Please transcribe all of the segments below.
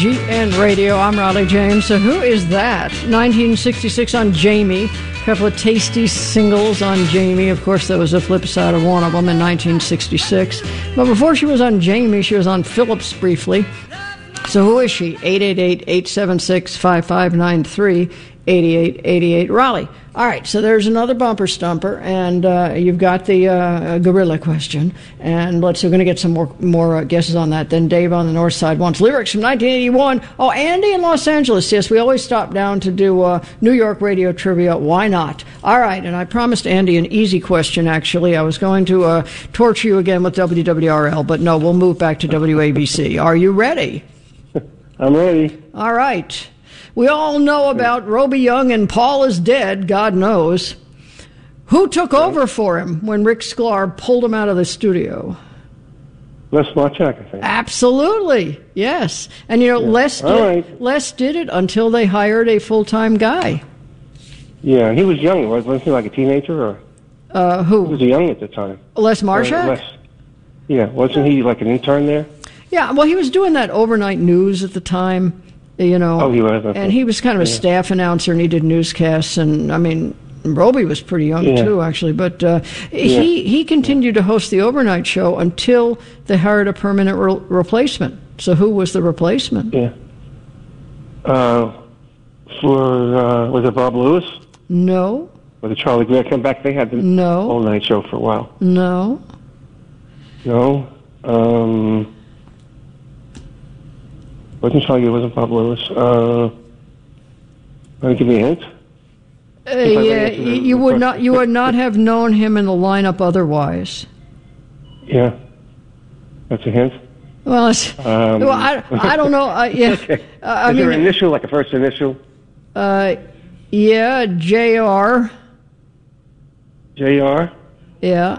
WGN Radio. I'm Raleigh James. So who is that? 1966 on Jamie. A couple of tasty singles on Jamie. Of course, there was a flip side of one of them in 1966. But before she was on Jamie, she was on Phillips briefly. So who is she? 888-876-5593. 8888 Raleigh. All right, so there's another bumper stumper, and you've got the gorilla question, and we're going to get some more guesses on that. Then Dave on the north side wants lyrics from 1981. Oh, Andy in Los Angeles. Yes, we always stop down to do New York radio trivia. Why not? All right, and I promised Andy an easy question, actually. I was going to torture you again with WWRL, but no, we'll move back to WABC. Are you ready? I'm ready. All right. We all know about Roby Young and Paul is dead, God knows. Who took over for him when Rick Sklar pulled him out of the studio? Les Marchak, I think. Absolutely, yes. And Les did it until they hired a full-time guy. Yeah, he was young. Wasn't he like a teenager? Or who? He was young at the time. Les Marchak? Yeah, wasn't he like an intern there? Yeah, well, he was doing that overnight news at the time. Oh, he was. Okay. And he was kind of a staff announcer, and he did newscasts. And I mean, Roby was pretty young too, actually. But he continued to host the overnight show until they hired a permanent replacement. So who was the replacement? Yeah. Was it Bob Lewis? No. Was it Charlie Greer come back? They had the all-night show for a while. No. No. Wasn't Charlie? It wasn't Bob Lewis. Want to give me a hint? You would not. You would not have known him in the lineup otherwise. Yeah, that's a hint. Well, I don't know. Yeah, okay. Is there an initial, like a first initial? Yeah, J.R. J.R. Yeah.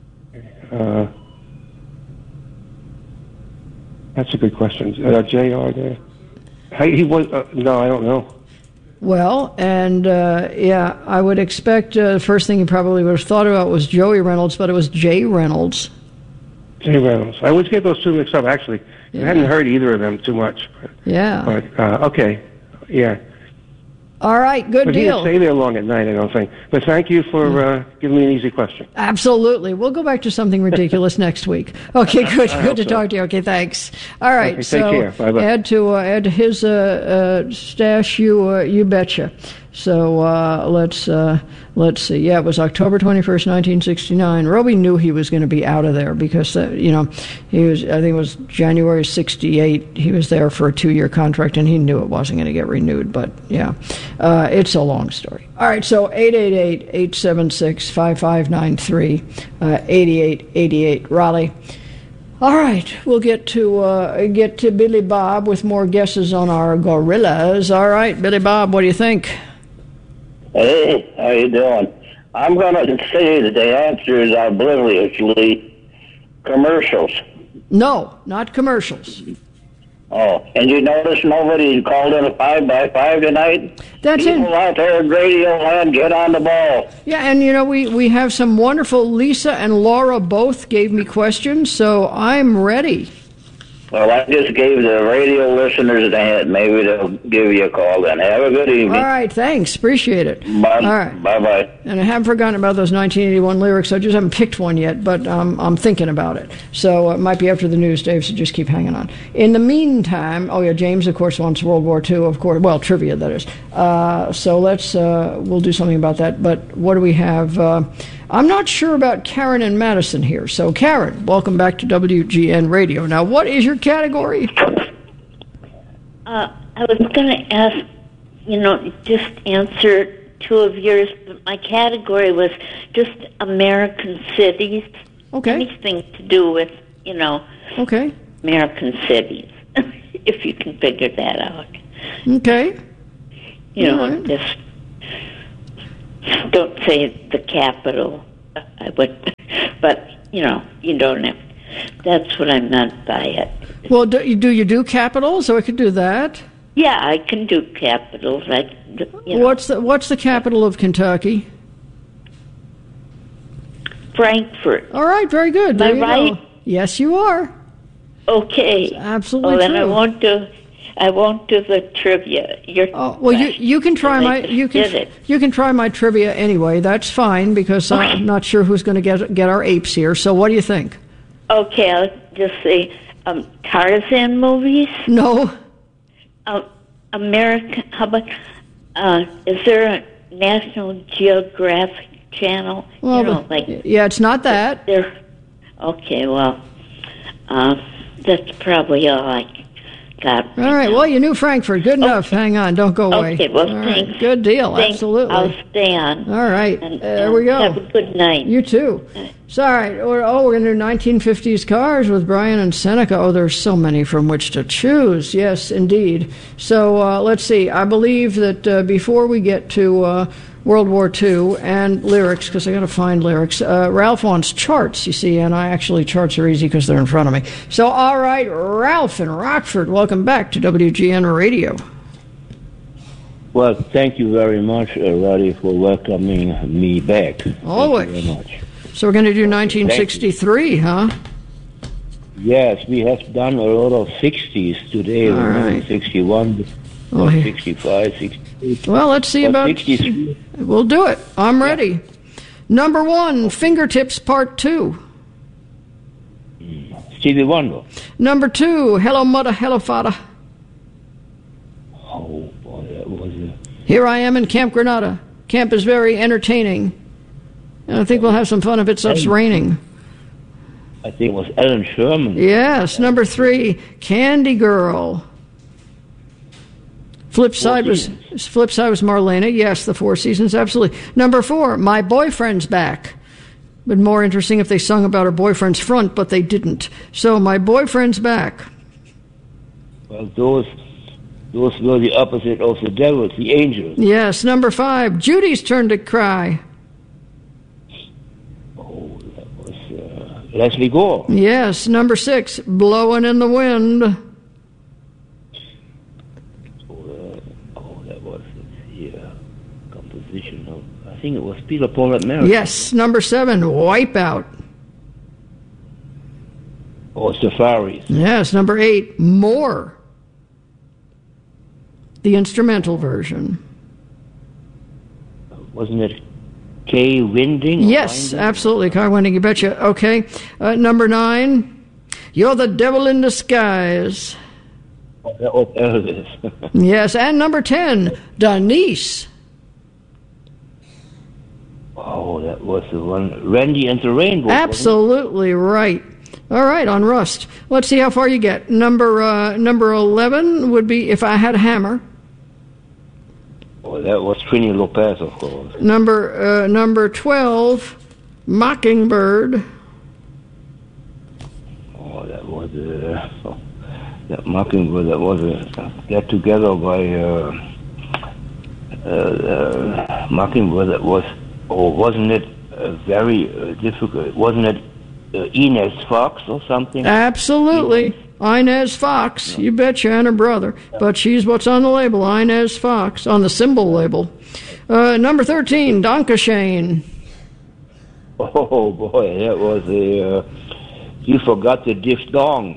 That's a good question. J.R. there. He was. No, I don't know. Well, and I would expect the first thing you probably would have thought about was Joey Reynolds, but it was Jay Reynolds. Jay Reynolds. I always get those two mixed up, actually. I hadn't heard either of them too much. But okay. Yeah. All right, good but deal. But he didn't stay there long at night, I don't think. But thank you for giving me an easy question. Absolutely. We'll go back to something ridiculous next week. Okay, good. Good to talk to you. Okay, thanks. All right, okay, take care. Bye-bye. Add to his stash, you betcha. So let's see. Yeah, it was October 21st, 1969. Roby knew he was going to be out of there because, he was, I think it was January 68. He was there for a 2-year contract, and he knew it wasn't going to get renewed. But, yeah, it's a long story. All right, so 888-876-5593, 8888 Raleigh. All right, we'll get to Billy Bob with more guesses on our gorillas. All right, Billy Bob, what do you think? Hey, how you doing? I'm going to say that the answer is obliviously commercials. No, not commercials. Oh, and you notice nobody called in a 5x5 tonight? That's it. People out there in Radio Land, get on the ball. Yeah, and we have some wonderful, Lisa and Laura both gave me questions, so I'm ready. Well, I just gave the radio listeners a hint. Maybe they'll give you a call then. Have a good evening. All right, thanks. Appreciate it. Bye. All right. Bye-bye. And I haven't forgotten about those 1981 lyrics. I just haven't picked one yet, but I'm thinking about it. So it might be after the news, Dave, so just keep hanging on. In the meantime, James, of course, wants World War II, of course. Well, trivia, that is. So we'll do something about that. But what do we have? I'm not sure about Karen and Madison here. So, Karen, welcome back to WGN Radio. Now, what is your category? I was going to ask, just answer two of yours, but my category was just American cities. Okay. Anything to do with, okay, American cities, if you can figure that out. Okay. Right. Just don't say the capital. I would, but you don't have. That's what I meant by it. Well, do you do capitals, so I could do that? Yeah, I can do capitals. What's the capital of Kentucky? Frankfurt. All right, very good. Am I right? Yes, you are. Okay. It's absolutely then true. I won't do. I won't do the trivia. You can try you can try my trivia anyway. That's fine because I'm not sure who's going to get our apes here. So what do you think? Okay, I'll just say Tarzan movies. No. American. How about? Is there a National Geographic channel? Well, yeah, it's not that. Okay, well, that's probably all I got. All right, well, you knew Frankfurt. Good enough. Hang on, don't go away. Okay, well, thanks. Right. Good deal, absolutely. I'll stay on. All right, there we go. Have a good night. You too. So, all right, we're going to do 1950s cars with Brian and Seneca. Oh, there's so many from which to choose. Yes, indeed. So, let's see. I believe that before we get to World War II and lyrics, because I got to find lyrics. Ralph wants charts, you see, and charts are easy because they're in front of me. So, all right, Ralph in Rockford, welcome back to WGN Radio. Well, thank you very much, Roddy, for welcoming me back. Always. Thank you very much. So we're going to do 1963, huh? Yes, we have done a lot of 60s today. All right. 61, 65, 68. Well, let's see about 63. We'll do it. I'm ready. Number 1, Fingertips Part 2. Stevie Wonder. Number 2, Hello Mother, Hello Father. Oh, boy, that was Here I Am in Camp Granada. Camp is very entertaining. And I think we'll have some fun if it stops raining. I think it was Ellen Sherman. Yes. Number 3, Candy Girl. Flip side was Marlena. Yes, the Four Seasons, absolutely. Number 4, My Boyfriend's Back. But more interesting if they sung about her boyfriend's front, but they didn't. So, My Boyfriend's Back. Well, those were the opposite of the devils, the angels. Yes. Number 5, Judy's Turn to Cry. Oh, that was Leslie Gore. Yes. Number 6, Blowin' in the Wind. That was the composition of, I think it was Peter, Paul and Mary. Yes. Number 7, Wipeout. Oh, Safaris. Yes. Number 8, More. The instrumental version. Wasn't it Kay Winding? Yes, Winding? Absolutely. Kai Winding, you betcha. Okay. Number 9, You're the Devil in Disguise. Oh, that was Elvis. Yes, and number 10, Denise. Oh, that was the one, Randy and the Rainbow. Absolutely right. All right, on Rust. Let's see how far you get. Number 11 would be If I Had a Hammer. Oh, that was Trini Lopez, of course. Number 12, Mockingbird. Oh, that was that Mockingbird. That was get together by Mockingbird. That was, wasn't it very difficult? Wasn't it Inez Fox or something? Absolutely. Inez Fox, you betcha, and her brother. But she's what's on the label, Inez Fox, on the symbol label. Number 13, Donkashane. Oh, boy, that was he forgot the diphthong.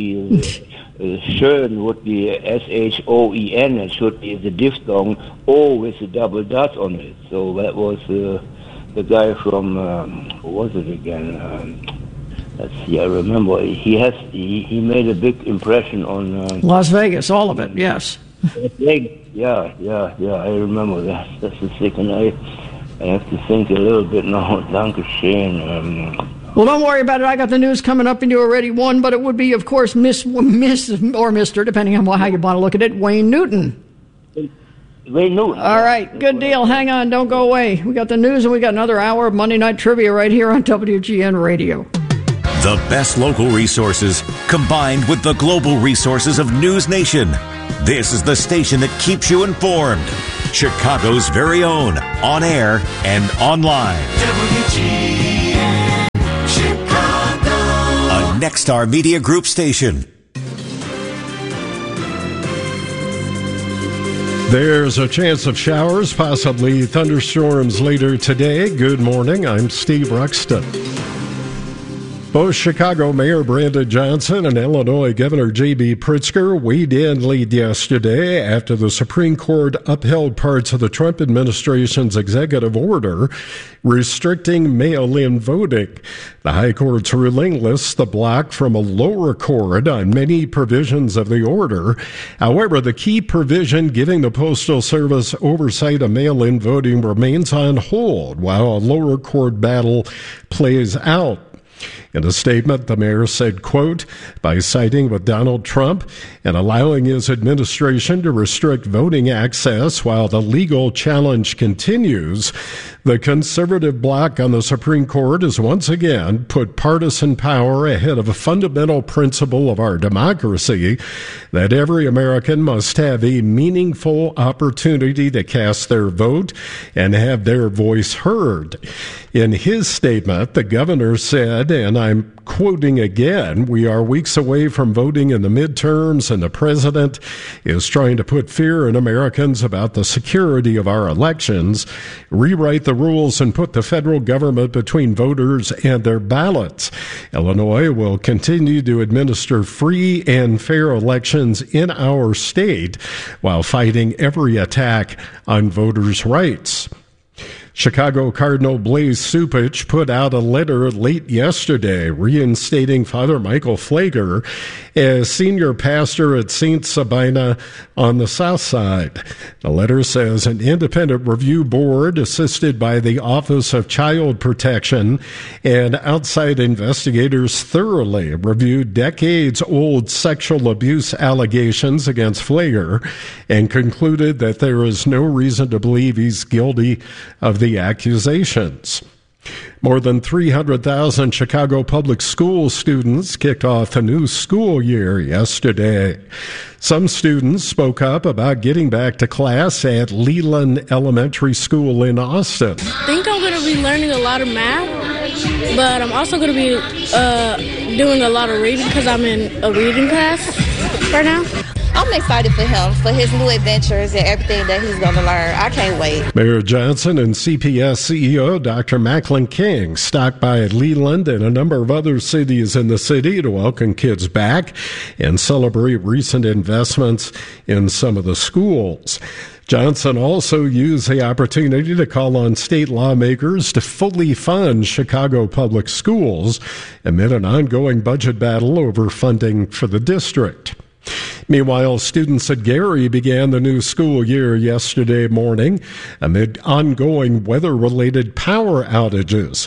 Schön would be S-H-O-E-N, and should be the diphthong O with the double dot on it. So that was the guy from, who was it again? Let's see, I remember. He made a big impression on... Las Vegas, all of it, yes. Yeah, I remember that. That's the second. I have to think a little bit now. Dankeschön. Well, don't worry about it. I got the news coming up, and you already won, but it would be, of course, Miss or Mr., depending on how you want to look at it, Wayne Newton. Wayne Newton. All right, good deal. Hang on, don't go away. We got the news, and we got another hour of Monday Night Trivia right here on WGN Radio. The best local resources combined with the global resources of News Nation. This is the station that keeps you informed. Chicago's very own, on air and online. WGN Chicago. A Nexstar Media Group station. There's a chance of showers, possibly thunderstorms later today. Good morning. I'm Steve Ruxton. Both Chicago Mayor Brandon Johnson and Illinois Governor J.B. Pritzker weighed in late yesterday after the Supreme Court upheld parts of the Trump administration's executive order restricting mail-in voting. The High Court's ruling lists the block from a lower court on many provisions of the order. However, the key provision giving the Postal Service oversight of mail-in voting remains on hold while a lower court battle plays out. In a statement, the mayor said, quote, by siding with Donald Trump and allowing his administration to restrict voting access while the legal challenge continues, the conservative bloc on the Supreme Court has once again put partisan power ahead of a fundamental principle of our democracy that every American must have a meaningful opportunity to cast their vote and have their voice heard. In his statement, the governor said, and I'm quoting again, we are weeks away from voting in the midterms, and the president is trying to put fear in Americans about the security of our elections, rewrite the rules, and put the federal government between voters and their ballots. Illinois will continue to administer free and fair elections in our state while fighting every attack on voters' rights. Chicago Cardinal Blaise Cupich put out a letter late yesterday reinstating Father Michael Pfleger as senior pastor at St. Sabina on the South Side. The letter says an independent review board assisted by the Office of Child Protection and outside investigators thoroughly reviewed decades-old sexual abuse allegations against Pfleger and concluded that there is no reason to believe he's guilty of the accusations. More than 300,000 Chicago public school students kicked off a new school year yesterday. Some students spoke up about getting back to class at Leland Elementary School in Austin. I think I'm going to be learning a lot of math, but I'm also going to be doing a lot of reading because I'm in a reading class right now. I'm excited for him, for his new adventures and everything that he's going to learn. I can't wait. Mayor Johnson and CPS CEO Dr. Macklin King stopped by at Leland and a number of other cities in the city to welcome kids back and celebrate recent investments in some of the schools. Johnson also used the opportunity to call on state lawmakers to fully fund Chicago public schools amid an ongoing budget battle over funding for the district. Meanwhile, students at Gary began the new school year yesterday morning amid ongoing weather-related power outages.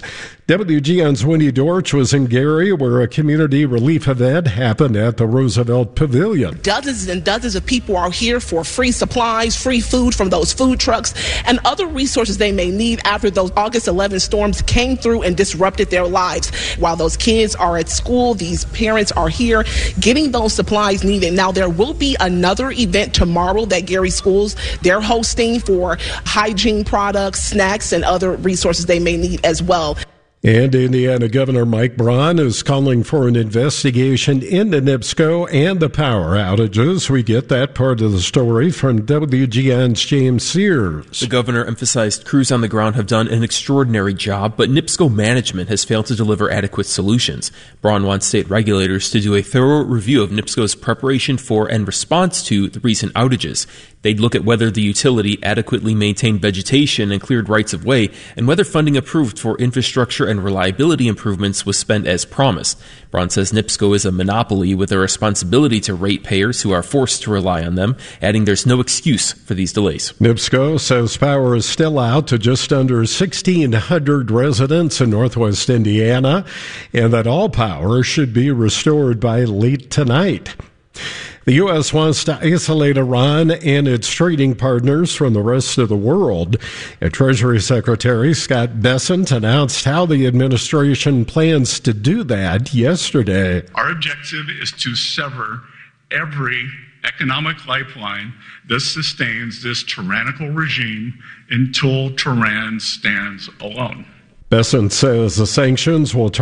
WGN's Winnie Dorch was in Gary, where a community relief event happened at the Roosevelt Pavilion. Dozens and dozens of people are here for free supplies, free food from those food trucks, and other resources they may need after those August 11 storms came through and disrupted their lives. While those kids are at school, these parents are here getting those supplies needed. Now, there will be another event tomorrow that Gary Schools, they're hosting for hygiene products, snacks, and other resources they may need as well. And Indiana Governor Mike Braun is calling for an investigation into NIPSCO and the power outages. We get that part of the story from WGN's James Sears. The governor emphasized crews on the ground have done an extraordinary job, but NIPSCO management has failed to deliver adequate solutions. Braun wants state regulators to do a thorough review of NIPSCO's preparation for and response to the recent outages. They'd look at whether the utility adequately maintained vegetation and cleared rights of way, and whether funding approved for infrastructure and reliability improvements was spent as promised. Braun says NIPSCO is a monopoly with a responsibility to ratepayers who are forced to rely on them, adding there's no excuse for these delays. NIPSCO says power is still out to just under 1,600 residents in northwest Indiana, and that all power should be restored by late tonight. The U.S. wants to isolate Iran and its trading partners from the rest of the world. Treasury Secretary Scott Bessent announced how the administration plans to do that yesterday. Our objective is to sever every economic lifeline that sustains this tyrannical regime until Tehran stands alone. Bessent says the sanctions will